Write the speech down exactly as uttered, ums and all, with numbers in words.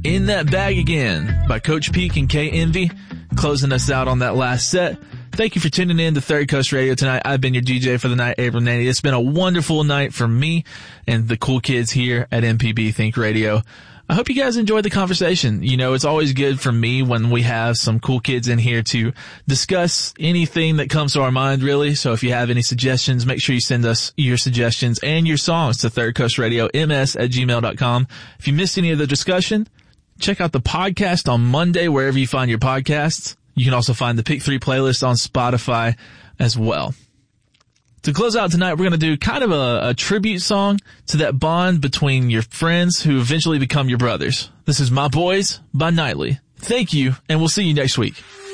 In That Bag Again by Coach Peak and K Envy, closing us out on that last set. Thank you for tuning in to Third Coast Radio tonight. I've been your D J for the night, Abram Nanny. It's been a wonderful night for me and the cool kids here at M P B Think Radio. I hope you guys enjoyed the conversation. You know, it's always good for me when we have some cool kids in here to discuss anything that comes to our mind, really. So if you have any suggestions, make sure you send us your suggestions and your songs to Third Coast Radio, ms at gmail dot com. If you missed any of the discussion, check out the podcast on Monday, wherever you find your podcasts. You can also find the Pick three playlist on Spotify as well. To close out tonight, we're going to do kind of a, a tribute song to that bond between your friends who eventually become your brothers. This is My Boys by Nightly. Thank you, and we'll see you next week.